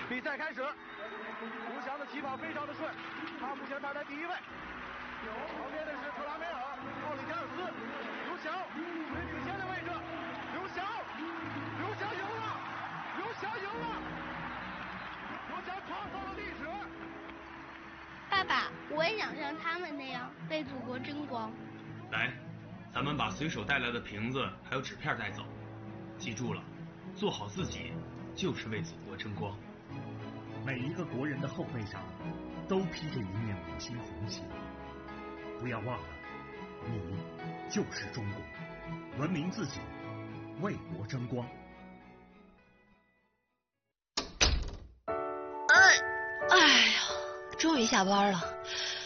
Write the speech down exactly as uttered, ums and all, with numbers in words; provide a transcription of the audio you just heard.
比赛开始，刘翔的起跑非常的顺，他目前排在第一位。旁边的是特拉梅尔、奥里加尔斯，刘翔最领先的位置，刘翔，刘翔赢了，刘翔赢了，刘翔创造了历史。 爸爸，我也想像他们那样为祖国争光。 来，咱们把随手带来的瓶子还有纸片带走，记住了，做好自己就是为祖国争光。 每一个国人的后背上都披着一面五星红旗，不要忘了，你就是中国，文明自己，为国争光。 哎，哎呀，终于下班了，